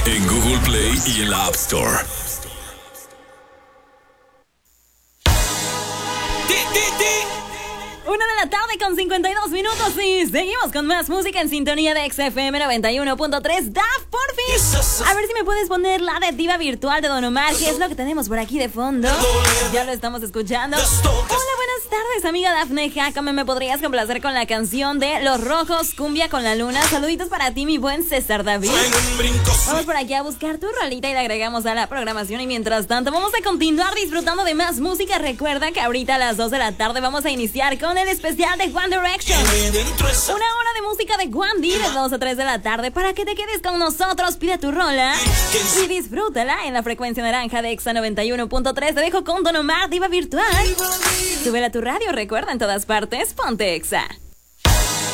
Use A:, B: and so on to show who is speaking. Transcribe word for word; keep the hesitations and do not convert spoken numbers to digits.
A: en Google Play y en la App Store.
B: Una de la tarde con cincuenta y dos minutos y seguimos con más música en sintonía de X F M noventa y uno punto tres. Daf, por fin. A ver si me puedes poner la de Diva Virtual de Don Omar, que es lo que tenemos por aquí de fondo. Ya lo estamos escuchando. Hola, buenas tardes, amiga Dafne Jacome. ¿Me podrías complacer con la canción de Los Rojos, Cumbia con la Luna? Saluditos para ti, mi buen César David. Vamos por aquí a buscar tu rolita y la agregamos a la programación. Y mientras tanto, vamos a continuar disfrutando de más música. Recuerda que ahorita a las dos de la tarde vamos a iniciar con el especial de One Direction. Una hora de música de One D de dos a tres de la tarde para que te quedes con nosotros. Pide tu rola y disfrútala en la frecuencia naranja de Exa noventa y uno punto tres. Te dejo con Don Omar, Diva Virtual. Súbela a tu radio, recuerda, en todas partes, ponte Exa.